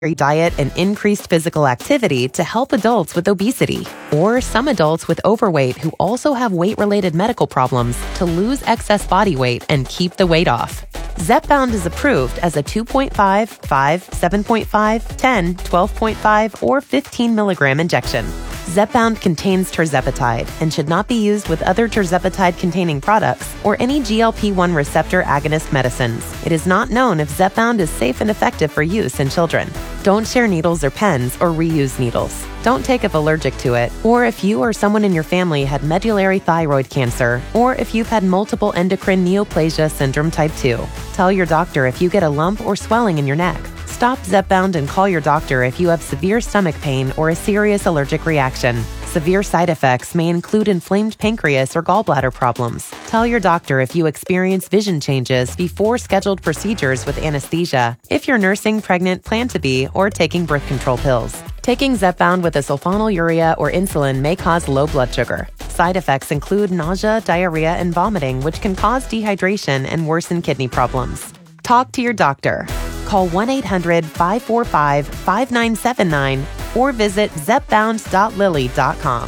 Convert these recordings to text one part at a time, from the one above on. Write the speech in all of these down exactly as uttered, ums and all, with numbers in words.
diet and increased physical activity to help adults with obesity, or some adults with overweight who also have weight-related medical problems to lose excess body weight and keep the weight off. Zepbound is approved as a two point five, five, seven point five, ten, twelve point five, or fifteen milligram injection. Zepbound contains tirzepatide and should not be used with other tirzepatide-containing products or any G L P one receptor agonist medicines. It is not known if Zepbound is safe and effective for use in children. Don't share needles or pens or reuse needles. Don't take if allergic to it, or if you or someone in your family had medullary thyroid cancer, or if you've had multiple endocrine neoplasia syndrome type two. Tell your doctor if you get a lump or swelling in your neck. Stop Zepbound and call your doctor if you have severe stomach pain or a serious allergic reaction. Severe side effects may include inflamed pancreas or gallbladder problems. Tell your doctor if you experience vision changes before scheduled procedures with anesthesia, if you're nursing, pregnant, plan to be, or taking birth control pills. Taking Zepbound with a sulfonylurea or insulin may cause low blood sugar. Side effects include nausea, diarrhea, and vomiting, which can cause dehydration and worsen kidney problems. Talk to your doctor. Call one eight hundred, five four five, five nine seven nine or visit zepbound dot lilly dot com.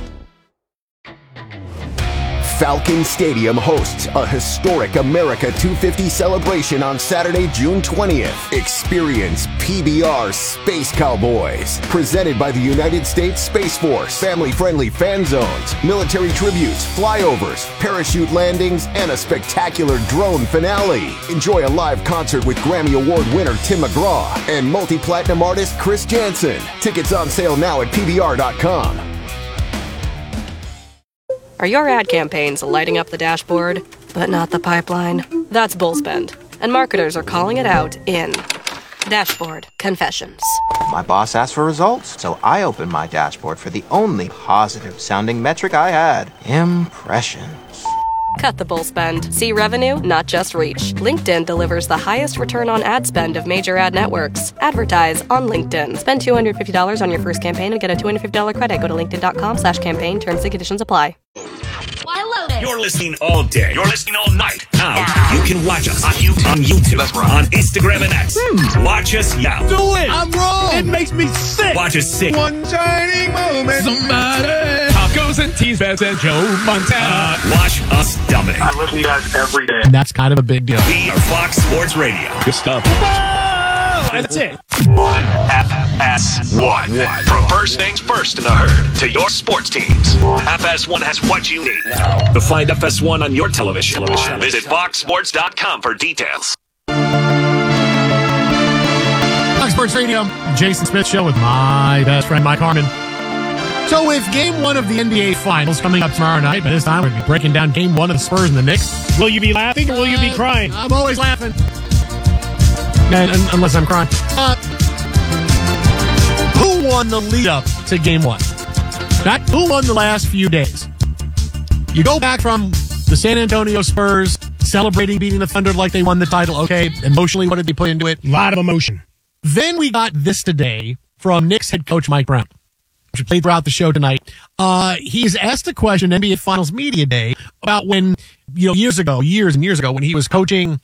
Falcon Stadium hosts a historic America two fifty celebration on Saturday, June twentieth. Experience P B R Space Cowboys, presented by the United States Space Force. Family-friendly fan zones, military tributes, flyovers, parachute landings, and a spectacular drone finale. Enjoy a live concert with Grammy Award winner Tim McGraw and multi-platinum artist Chris Jansen. Tickets on sale now at P B R dot com. Are your ad campaigns lighting up the dashboard, but not the pipeline? That's bullspend, and marketers are calling it out in Dashboard Confessions. My boss asked for results, so I opened my dashboard for the only positive-sounding metric I had: impressions. Cut the bull spend. See revenue, not just reach. LinkedIn delivers the highest return on ad spend of major ad networks. Advertise on LinkedIn. Spend two hundred fifty dollars on your first campaign and get a two hundred fifty dollars credit. Go to linkedin.com slash campaign. Terms and conditions apply. You're listening all day. You're listening all night. Now, you can watch us on YouTube, on, YouTube, That's right. on Instagram and X. Hmm. Watch us now. Do it. I'm wrong. It makes me sick. Watch us sick. One shining moment. Somebody. Tacos and teas, Bets and Joe Montana. Uh, watch us dominate. I listen to you guys every day. And that's kind of a big deal. We are Fox Sports Radio. Good stuff. That's it. One F S one. From first things first in the herd to your sports teams, F S one has what you need. To find F S one on your television, visit fox sports dot com for details. Fox Sports Radio, Jason Smith Show with my best friend Mike Harmon. So with game one of the N B A Finals coming up tomorrow night, but this time we're going to be breaking down game one of the Spurs and the Knicks. Will you be laughing or will you be crying? Uh, I'm always laughing. And, and, unless I'm crying. Uh, who won the lead up to game one? Not who won the last few days. You go back from the San Antonio Spurs celebrating beating the Thunder like they won the title. Okay, emotionally, what did they put into it? A lot of emotion. Then we got this today from Knicks head coach Mike Brown, which we played throughout the show tonight. Uh, he's asked a question N B A Finals Media Day about when, you know, years ago, years and years ago, when he was coaching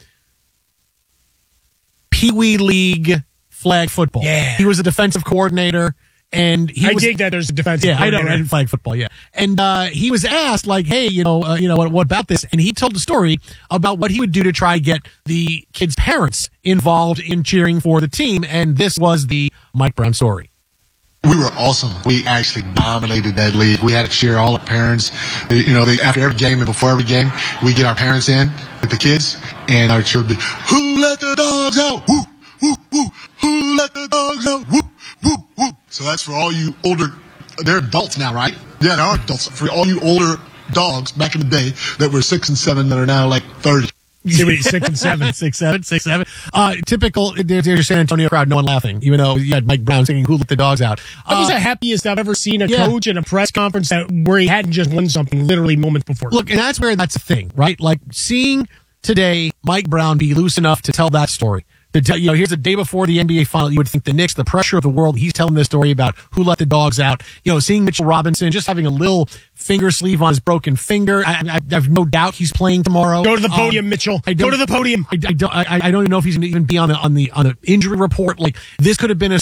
Pee Wee League flag football. Yeah. He was a defensive coordinator, and he I was, dig that there's a defensive yeah, coordinator. I know, right? Flag football, yeah. And uh, he was asked, like, hey, you know, uh, you know, what, what about this? And he told the story about what he would do to try get the kids' parents involved in cheering for the team, and this was the Mike Brown story. We were awesome. We actually dominated that league. We had to cheer all the parents. You know, they, after every game and before every game, we get our parents in with the kids, and our cheer would be, who let the dogs out? Woo, woo, woo. Who let the dogs out? Woo, woo, woo. So that's for all you older, they're adults now, right? Yeah, they are adults. For all you older dogs back in the day that were six and seven that are now like thirty. six and seven, six, seven, six, seven. Uh, typical, there's your San Antonio crowd, no one laughing, even though you had Mike Brown singing, who let the dogs out. That was Uh, the happiest I've ever seen a yeah. coach in a press conference that, where he hadn't just won something literally moments before. Look, and that's where that's the thing, right? Like seeing today Mike Brown be loose enough to tell that story. To tell, you know, here's the day before the N B A final. You would think the Knicks, the pressure of the world. He's telling this story about who let the dogs out. You know, seeing Mitchell Robinson just having a little finger sleeve on his broken finger. I, I, I have no doubt he's playing tomorrow. Go to the podium, um, Mitchell. I Go to the podium. I, I don't. I, I don't even know if he's going to even be on the on the on the injury report. Like this could have been a